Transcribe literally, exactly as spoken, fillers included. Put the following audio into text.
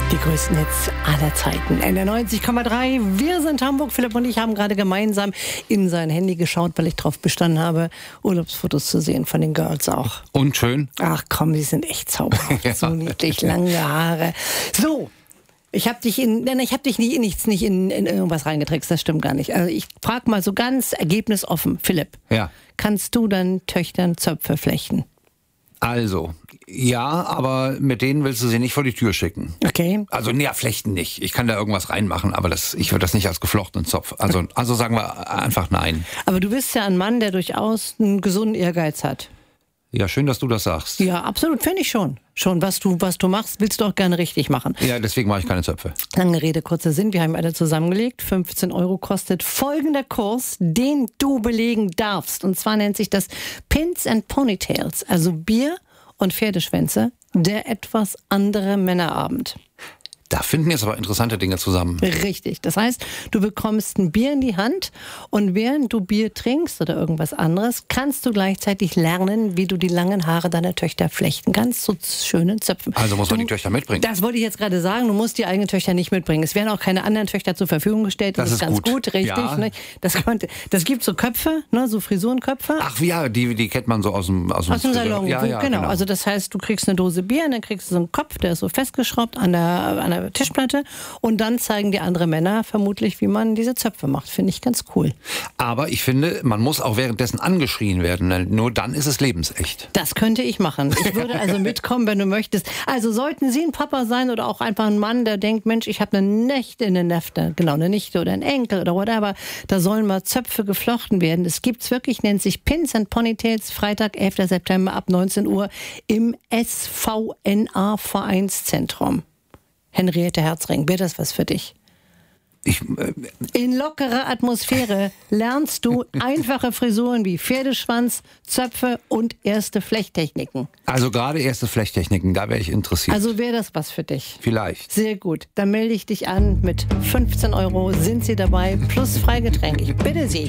Die größten Hits aller Zeiten. N R neunzig Komma drei. Wir sind Hamburg. Philipp und ich haben gerade gemeinsam in sein Handy geschaut, weil ich darauf bestanden habe, Urlaubsfotos zu sehen von den Girls auch. Und schön? Ach komm, die sind echt zauberhaft. Ja. So niedlich, lange Haare. So. Ich habe dich in, nein, ich habe dich nicht, nichts, nicht in, in irgendwas reingetrickst, das stimmt gar nicht. Also ich frage mal so ganz ergebnisoffen, Philipp. Ja. Kannst du deinen Töchtern Zöpfe flechten? Also, ja, aber mit denen willst du sie nicht vor die Tür schicken. Okay. Also, nee, flechten nicht. Ich kann da irgendwas reinmachen, aber das, ich würde das nicht als geflochtenen Zopf. Also, also sagen wir einfach nein. Aber du bist ja ein Mann, der durchaus einen gesunden Ehrgeiz hat. Ja, schön, dass du das sagst. Ja, absolut, finde ich schon. Schon, was du, was du machst, willst du auch gerne richtig machen. Ja, deswegen mache ich keine Zöpfe. Lange Rede, kurzer Sinn, wir haben alle zusammengelegt. fünfzehn Euro kostet folgender Kurs, den du belegen darfst. Und zwar nennt sich das Pins and Ponytails, also Bier und Pferdeschwänze, der etwas andere Männerabend. Da finden jetzt aber interessante Dinge zusammen. Richtig. Das heißt, du bekommst ein Bier in die Hand und während du Bier trinkst oder irgendwas anderes, kannst du gleichzeitig lernen, wie du die langen Haare deiner Töchter flechten kannst, zu schönen Zöpfen. Also muss man du, die Töchter mitbringen. Das wollte ich jetzt gerade sagen. Du musst die eigenen Töchter nicht mitbringen. Es werden auch keine anderen Töchter zur Verfügung gestellt. Das, das ist ist ganz gut, gut richtig. Ja. Ne? Das, konnte, das gibt so Köpfe, ne? So Frisurenköpfe. Ach ja, die, die kennt man so aus dem, aus dem, aus dem Salon. Ja, Wo, ja, genau. genau. Also das heißt, du kriegst eine Dose Bier und dann kriegst du so einen Kopf, der ist so festgeschraubt an der, an der Tischplatte. Und dann zeigen die andere Männer vermutlich, wie man diese Zöpfe macht. Finde ich ganz cool. Aber ich finde, man muss auch währenddessen angeschrien werden. Nur dann ist es lebensecht. Das könnte ich machen. Ich würde also mitkommen, wenn du möchtest. Also sollten Sie ein Papa sein oder auch einfach ein Mann, der denkt, Mensch, ich habe eine Nichte, eine Nefte, genau, eine Nichte oder einen Enkel oder whatever. Da sollen mal Zöpfe geflochten werden. Das gibt's wirklich, nennt sich Pins and Ponytails, Freitag, elfter September ab neunzehn Uhr im S V N A Vereinszentrum. Henriette Herzring, wäre das was für dich? Ich, äh, In lockerer Atmosphäre lernst du einfache Frisuren wie Pferdeschwanz, Zöpfe und erste Flechttechniken. Also gerade erste Flechttechniken, da wäre ich interessiert. Also wäre das was für dich? Vielleicht. Sehr gut. Dann melde ich dich an mit fünfzehn Euro. Sind Sie dabei? Plus Freigetränk. Ich bitte Sie.